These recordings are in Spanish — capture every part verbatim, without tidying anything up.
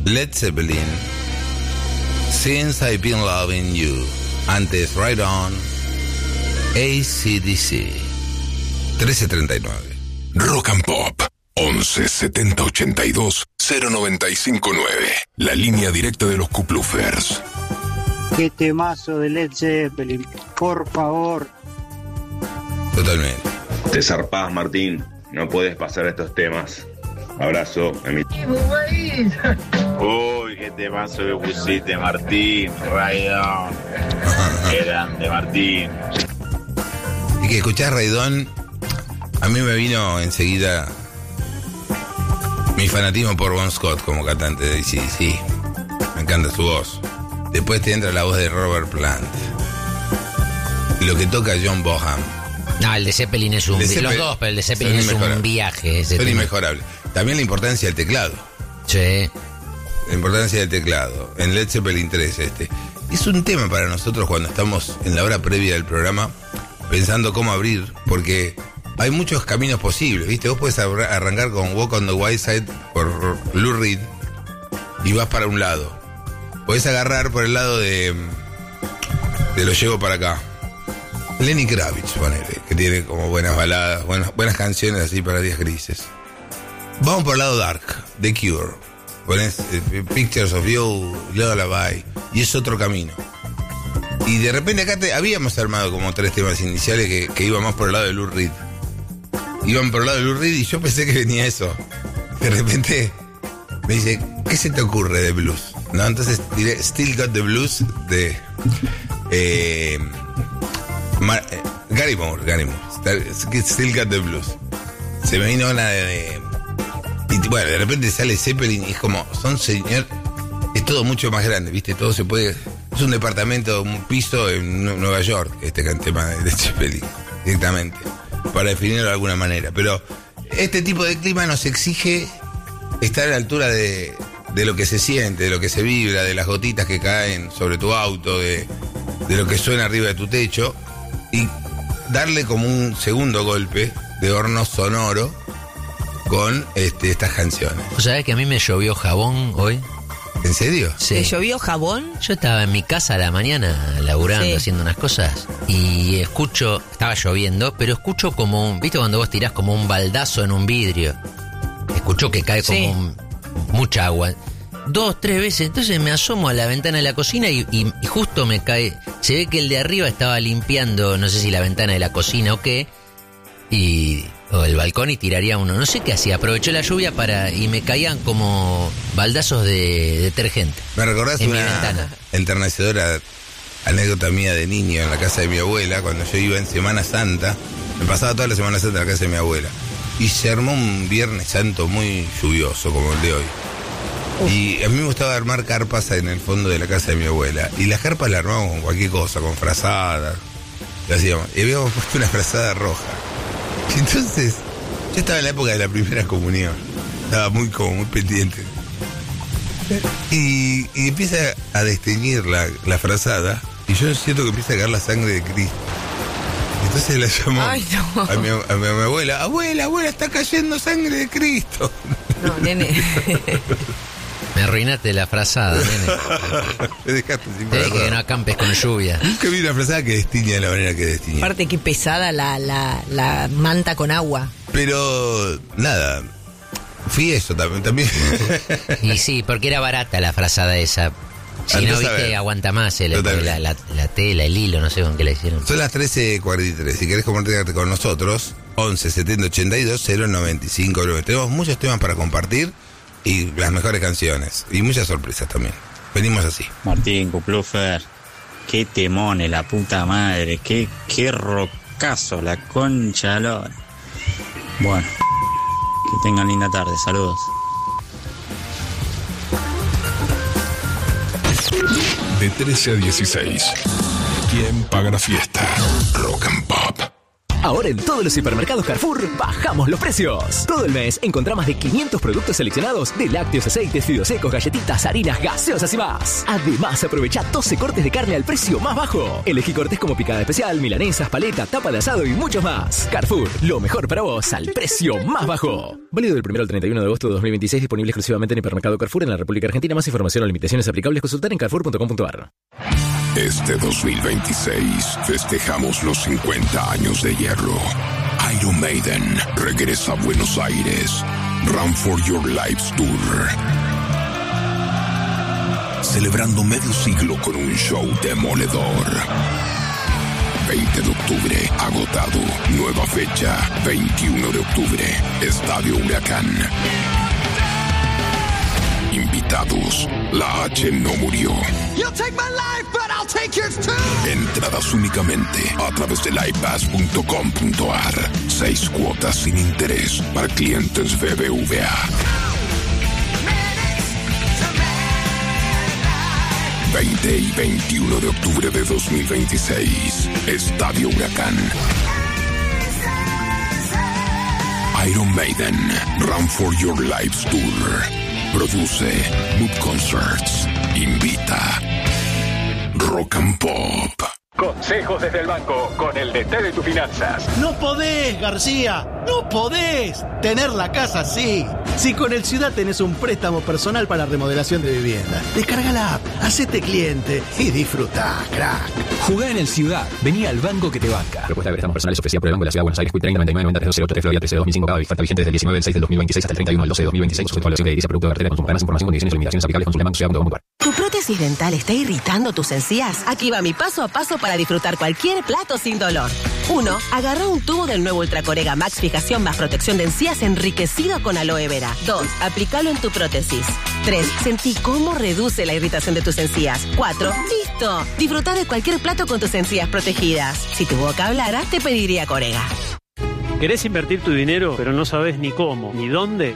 Led Zeppelin, Since I've Been Loving You. Antes Ride On, A C D C. trece treinta y nueve. Rock and Pop once setenta ochenta y dos cero noventa y cinco nueve. La línea directa de los Kuplufers. Qué temazo de Led Zeppelin, por favor. Totalmente. Te zarpás, Martín. No puedes pasar estos temas. Abrazo. Mi... Uy, qué temazo que pusiste, Martín. Raidón. Qué grande, Martín. Y que escuchás Raidón, a mí me vino enseguida mi fanatismo por Bon Scott como cantante de A C D C. Me encanta su voz. Después te entra la voz de Robert Plant. Y lo que toca John Bonham. No, el de Zeppelin es un... Zeppelin, los dos, pero el de Zeppelin es un viaje. Son inmejorables. También la importancia del teclado. Sí. La importancia del teclado. En Led Zeppelin tres este. Es un tema para nosotros cuando estamos en la hora previa del programa pensando cómo abrir, porque hay muchos caminos posibles, ¿viste? Vos podés arrancar con Walk on the Wild Side por Lou Reed y vas para un lado. Podés agarrar por el lado de... Te lo llevo para acá. Lenny Kravitz, ponele, que tiene como buenas baladas, buenas, buenas canciones así para días grises. Vamos por el lado dark, The Cure. Ponés eh, Pictures of You, Lullaby, y es otro camino. Y de repente acá te, habíamos armado como tres temas iniciales que, que iban más por el lado de Lou Reed. Iban por el lado de Lou Reed y yo pensé que venía eso. De repente me dice, ¿qué se te ocurre de blues? ¿No? Entonces diré Still Got the Blues de eh, Mar, eh, Gary Moore, Gary Moore. Still Got the Blues. Se me vino una de, de y bueno, de repente sale Zeppelin y es como, son señor, es todo mucho más grande, ¿viste? Todo se puede, es un departamento, un piso en Nueva York, este tema de Zeppelin, directamente, para definirlo de alguna manera. Pero este tipo de clima nos exige estar a la altura de, de lo que se siente, de lo que se vibra, de las gotitas que caen sobre tu auto, de, de lo que suena arriba de tu techo, y darle como un segundo golpe de horno sonoro con este, estas canciones. ¿Vos sabés que a mí me llovió jabón hoy? ¿En serio? Sí. ¿Te llovió jabón? Yo estaba en mi casa a la mañana laburando, sí, haciendo unas cosas, y escucho, estaba lloviendo, pero escucho como un, ¿viste cuando vos tirás como un baldazo en un vidrio? Escucho que cae como sí. un, mucha agua. Dos, tres veces, entonces me asomo a la ventana de la cocina y, y, y justo me cae, se ve que el de arriba estaba limpiando, no sé si la ventana de la cocina o qué, y... o el balcón y tiraría uno, no sé qué hacía, aprovechó la lluvia para y me caían como baldazos de detergente. Me recordás en una mi ventana. Enternecedora anécdota mía de niño en la casa de mi abuela, cuando yo iba en Semana Santa, me pasaba toda la Semana Santa en la casa de mi abuela, y se armó un Viernes Santo muy lluvioso como el de hoy. Uf. Y a mí me gustaba armar carpas en el fondo de la casa de mi abuela, y las carpas las armábamos con cualquier cosa, con frazadas, y hacíamos, y habíamos puesto una frazada roja. Entonces, yo estaba en la época de la primera comunión. Estaba muy como muy pendiente. Y, y empieza a desteñir la, la frazada. Y yo siento que empieza a caer la sangre de Cristo. Entonces la llamo Ay, no. a, mi, a, mi, a mi abuela. Abuela, abuela, está cayendo sangre de Cristo. No, nene. Me arruinaste la frazada, nene. Me dejaste sin Te dije que no acampes con lluvia. Nunca vi una frazada que destiña de la manera que destiña. Aparte, qué pesada la, la, la manta con agua. Pero, nada, fui eso también. también. Y sí, porque era barata la frazada esa. Si Andás no, viste, aguanta más el, la, la, la tela, el hilo, no sé con qué la hicieron. Son las trece cuarenta y tres. Si querés comunicarte con nosotros, once setenta ochenta y dos cero noventa y cinco nueve. Tenemos muchos temas para compartir y las mejores canciones. Y muchas sorpresas también. Venimos así. Martín, Kuplufer, qué temones, la puta madre. Qué, qué rocazo, la concha de la lora. Bueno, que tengan linda tarde. Saludos. De trece a dieciséis. ¿Quién paga la fiesta? Rock and Pop. Ahora en todos los supermercados Carrefour bajamos los precios. Todo el mes encontrá más de quinientos productos seleccionados de lácteos, aceites, fideos secos, galletitas, harinas, gaseosas y más. Además, aprovecha doce cortes de carne al precio más bajo. Elegí cortes como picada especial, milanesas, paleta, tapa de asado y muchos más. Carrefour, lo mejor para vos al precio más bajo. Válido del primero al treinta y uno de agosto de dos mil veintiséis, disponible exclusivamente en hipermercado Carrefour en la República Argentina. Más información o limitaciones aplicables consultar en carrefour punto com punto a r. Este dos mil veintiséis festejamos los cincuenta años de Hierro. Iron Maiden regresa a Buenos Aires. Run for Your Lives Tour. Celebrando medio siglo con un show demoledor. veinte de octubre, agotado. Nueva fecha, veintiuno de octubre, Estadio Huracán. Invitados, la H no murió. Entradas únicamente a través de live pass punto com punto a r. Seis cuotas sin interés para clientes B B V A. veinte y veintiuno de octubre de dos mil veintiséis, Estadio Huracán. Iron Maiden, Run for Your Lives Tour. Produce Mood Concerts. Invita Rock and Pop. Consejos desde el banco con el D T de tus finanzas. No podés, García, no podés tener la casa así. Si con el Ciudad tenés un préstamo personal para remodelación de vivienda, descarga la app, hacete cliente y disfrutá, crack. Jugá en el Ciudad, vení al banco que te banca. Propuesta de préstamos personales ofrecida por el Banco de la Ciudad de Buenos Aires, treinta noventa y nueve noventa tres cero ocho tres Florida trece dos mil cinco, cada oferta vigente desde el diecinueve del seis del dos mil veintiséis hasta el treinta y uno del doce del dos mil veintiséis, sujeto a evaluación de producto de cartera, consumo. Para más información, condiciones y limitaciones aplicables, consulte banco ciudad punto com punto a r. ¿Tu prótesis dental está irritando tus encías? Aquí va mi paso a paso para disfrutar cualquier plato sin dolor. uno. Agarra un tubo del nuevo Ultracorega Max Fijación más protección de encías enriquecido con aloe vera. dos. Aplícalo en tu prótesis. tres. Sentí cómo reduce la irritación de tus encías. cuatro. ¡Listo! Disfrutar de cualquier plato con tus encías protegidas. Si tu boca hablara, te pediría Corega. ¿Querés invertir tu dinero, pero no sabes ni cómo, ni dónde?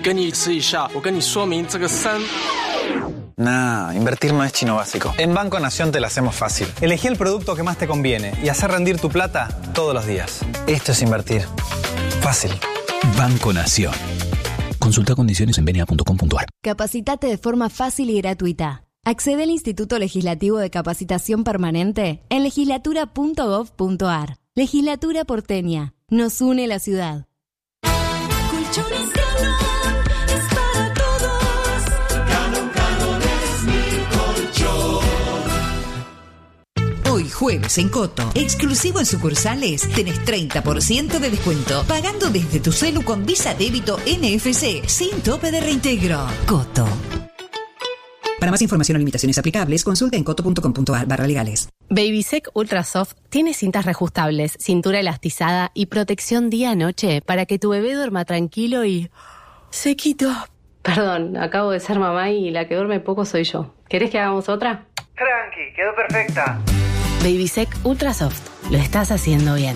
Nah, invertir no es chino básico. En Banco Nación te la hacemos fácil. Elegí el producto que más te conviene y hacer rendir tu plata todos los días. Esto es invertir. Fácil. Banco Nación. Consulta condiciones en b n a punto com punto a r. Capacitate de forma fácil y gratuita. Accede al Instituto Legislativo de Capacitación Permanente en legislatura punto gov punto a r. Legislatura porteña. Nos une la ciudad. Colchones Galón es para todos. Galón, Galón es mi colchón. Hoy jueves en Coto, exclusivo en sucursales, tenés treinta por ciento de descuento pagando desde tu celu con Visa Débito N F C sin tope de reintegro. Coto. Para más información o limitaciones aplicables, consulta en coto punto com punto a r barra legales. Babysec Ultra Soft tiene cintas reajustables, cintura elastizada y protección día-noche para que tu bebé duerma tranquilo y sequito. Perdón, acabo de ser mamá y la que duerme poco soy yo. ¿Querés que hagamos otra? Tranqui, quedó perfecta. Babysec Ultra Soft, lo estás haciendo bien.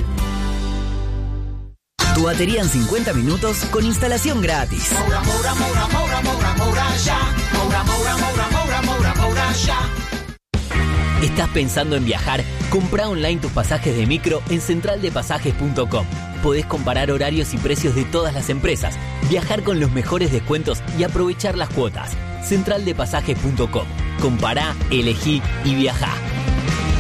Tu batería en cincuenta minutos con instalación gratis. Moura, moura, moura, moura, moura, moura, ya. Moura, moura, moura, moura, moura, moura, ya. ¿Estás pensando en viajar? Compra online tus pasajes de micro en central de pasajes punto com. Podés comparar horarios y precios de todas las empresas, viajar con los mejores descuentos y aprovechar las cuotas. central de pasajes punto com. Compará, elegí y viajá.